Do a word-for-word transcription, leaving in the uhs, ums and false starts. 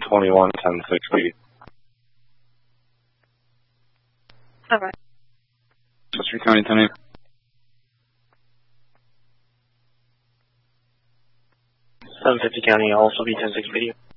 twenty-one, ten sixty. Alright. Chester County, ten eight. seven fifty County, also be ten six video.